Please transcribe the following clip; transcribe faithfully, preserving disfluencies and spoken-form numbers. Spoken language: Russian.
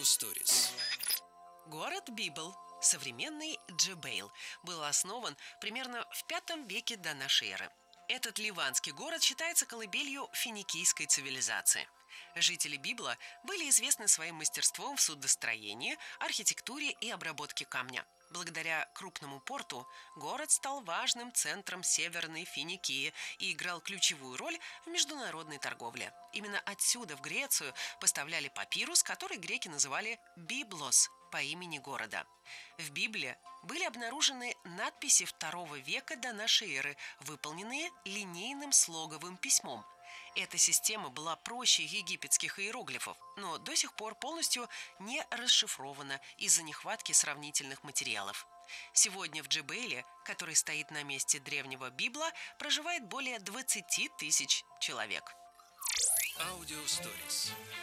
Stories. Город Библ, современный Джебейл, был основан примерно в пятом веке до нашей эры. Этот ливанский город считается колыбелью финикийской цивилизации. Жители Библа были известны своим мастерством в судостроении, архитектуре и обработке камня. Благодаря крупному порту город стал важным центром Северной Финикии и играл ключевую роль в международной торговле. Именно отсюда в Грецию поставляли папирус, который греки называли «библос» по имени города. В Библии были обнаружены надписи второго века до нашей эры, выполненные линейным слоговым письмом. Эта система была проще египетских иероглифов, но до сих пор полностью не расшифрована из-за нехватки сравнительных материалов. Сегодня в Джебейле, который стоит на месте древнего Библа, проживает более двадцати тысяч человек. Audio Stories.